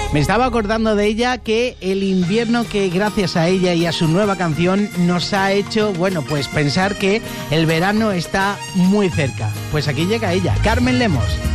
Me estaba acordando de ella, que el invierno que gracias a ella y a su nueva canción nos ha hecho, bueno, pues pensar que el verano está muy cerca. Pues aquí llega ella, Carmen Lemos.